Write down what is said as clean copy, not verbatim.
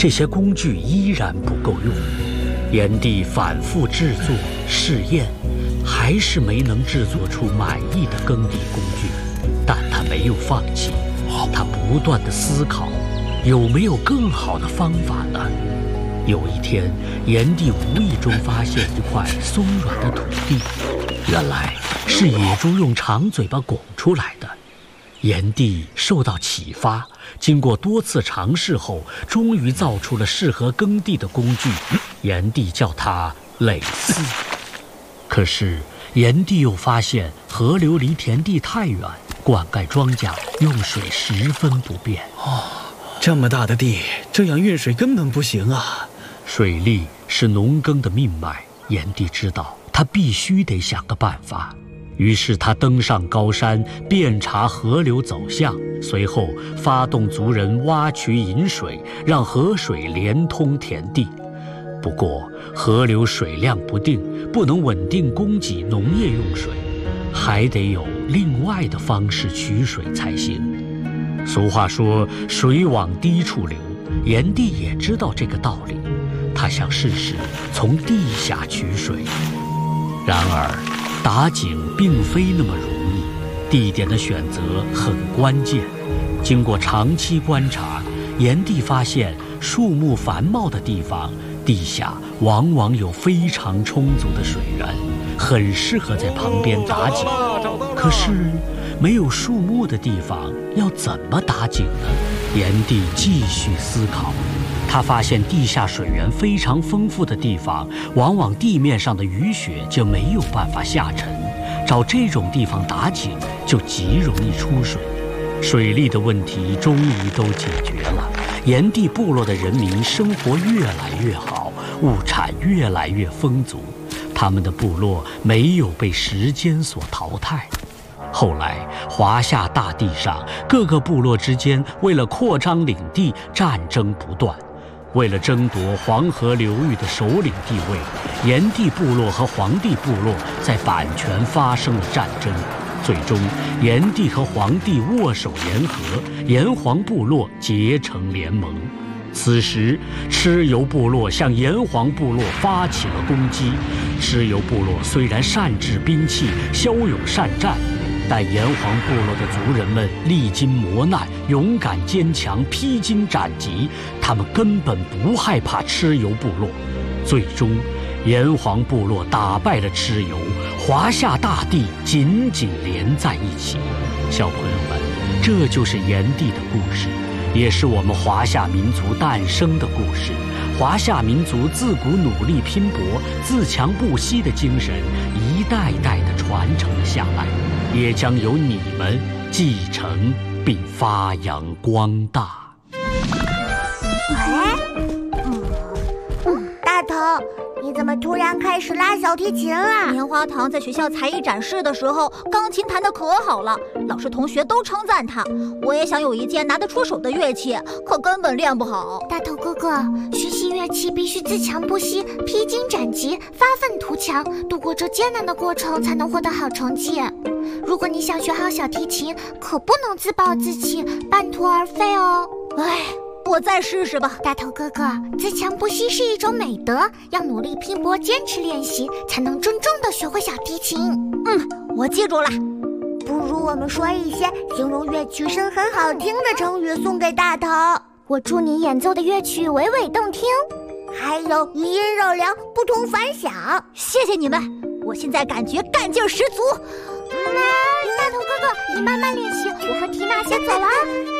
这些工具依然不够用。炎帝反复制作试验，还是没能制作出满意的耕地工具。但他没有放弃，他不断地思考，有没有更好的方法呢？有一天，炎帝无意中发现一块松软的土地，原来是野猪用长嘴巴拱出来的。炎帝受到启发，经过多次尝试后，终于造出了适合耕地的工具。炎帝叫它耒耜。可是炎帝又发现河流离田地太远，灌溉庄稼用水十分不便。 这么大的地，这样运水根本不行啊！ 水利是农耕的命脉，炎帝知道他必须得想个办法。于是他登上高山，遍查河流走向，随后发动族人挖渠引水，让河水连通田地。不过河流水量不定，不能稳定供给农业用水，还得有另外的方式取水才行。俗话说水往低处流，炎帝也知道这个道理，他想试试从地下取水。然而打井并非那么容易，地点的选择很关键。经过长期观察，炎帝发现树木繁茂的地方，地下往往有非常充足的水源，很适合在旁边打井。可是没有树木的地方要怎么打井呢？炎帝继续思考，他发现地下水源非常丰富的地方，往往地面上的雨雪就没有办法下沉，找这种地方打井就极容易出水。水利的问题终于都解决了，炎帝部落的人民生活越来越好，物产越来越丰足，他们的部落没有被时间所淘汰。后来华夏大地上各个部落之间为了扩张领地，战争不断。为了争夺黄河流域的首领地位，炎帝部落和黄帝部落在版权发生了战争。最终炎帝和黄帝握手言和，炎黄部落结成联盟。此时蚩尤部落向炎黄部落发起了攻击。蚩尤部落虽然善制兵器，骁勇善战，但炎黄部落的族人们历经磨难，勇敢坚强，披荆斩棘，他们根本不害怕蚩尤部落。最终炎黄部落打败了蚩尤，华夏大地紧紧连在一起。小朋友们，这就是炎帝的故事，也是我们华夏民族诞生的故事。华夏民族自古努力拼搏、自强不息的精神，一代代地传承了下来，也将由你们继承并发扬光大。 大头，你怎么突然开始拉小提琴了？ 棉花糖在学校才艺展示的时候，钢琴弹得可好了，老师同学都称赞他。我也想有一件拿得出手的乐器，可根本练不好。 大头哥哥，学习乐器必须自强不息，披荆斩棘，发奋图强，度过这艰难的过程，才能获得好成绩。如果你想学好小提琴，可不能自暴自弃，半途而废哦。 我再试试吧。 大头哥哥，自强不息是一种美德，要努力拼搏，坚持练习，才能真正的学会小提琴。 我记住了。 不如我们说一些形容乐曲声很好听的成语送给大头。我祝你演奏的乐曲娓娓动听，还有余音绕梁，不同凡响。 谢谢你们，我现在感觉干劲十足。 大头哥哥，你慢慢练习，我和缇娜先走了。